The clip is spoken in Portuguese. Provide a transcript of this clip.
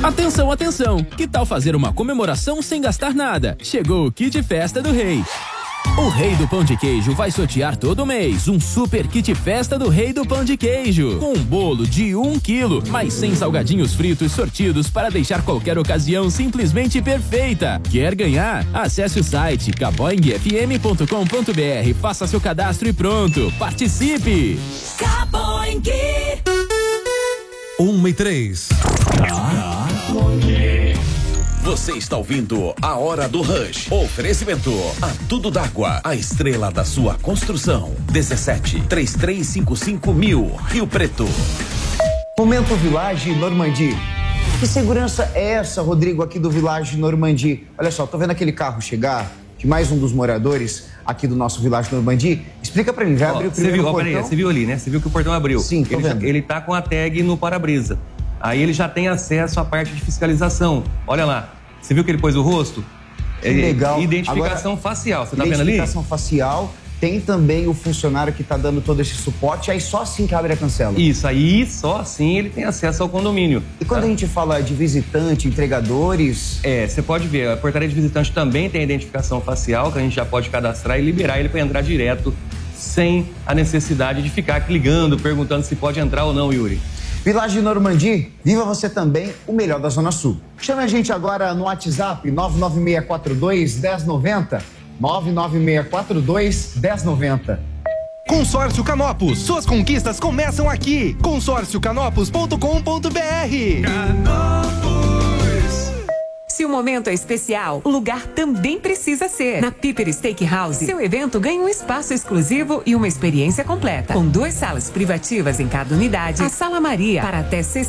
Atenção, atenção! Que tal fazer uma comemoração sem gastar nada? Chegou o Kit Festa do Rei. O Rei do Pão de Queijo vai sortear todo mês um super kit festa do Rei do Pão de Queijo, com um bolo de 1 quilo, mais 100 salgadinhos fritos sortidos para deixar qualquer ocasião simplesmente perfeita. Quer ganhar? Acesse o site caboingfm.com.br, faça seu cadastro e pronto, participe! Caboing! 1:03. Você está ouvindo A Hora do Rush. Oferecimento a Tudo d'Água, a estrela da sua construção. 17-3355-1000, Rio Preto. Momento Village Normandie. Que segurança é essa, Rodrigo, aqui do Village Normandie? Olha só, tô vendo aquele carro chegar, de mais um dos moradores aqui do nosso Village Normandie. Explica pra mim, vai abrir o primeiro portão? Peraí, você viu ali, né? Você viu que o portão abriu. Sim, tô vendo. Ele tá com a tag no para-brisa. Aí ele já tem acesso à parte de fiscalização. Olha lá. Você viu que ele pôs o rosto? Que legal. Identificação facial, você tá vendo ali? Identificação facial. Tem também o funcionário que tá dando todo esse suporte, aí só assim que abre a cancela. Isso, aí só assim ele tem acesso ao condomínio. E quando a gente fala de visitante, entregadores... Você pode ver, a portaria de visitante também tem a identificação facial, que a gente já pode cadastrar e liberar ele para entrar direto, sem a necessidade de ficar ligando, perguntando se pode entrar ou não, Yuri. Village Normandie, viva você também o melhor da Zona Sul. Chame a gente agora no WhatsApp 99642-1090, 99642-1090. Consórcio Canopus, suas conquistas começam aqui. consórciocanopus.com.br. Se o momento é especial, o lugar também precisa ser. Na Piper Steakhouse, seu evento ganha um espaço exclusivo e uma experiência completa. Com 2 salas privativas em cada unidade, a Sala Maria para até 60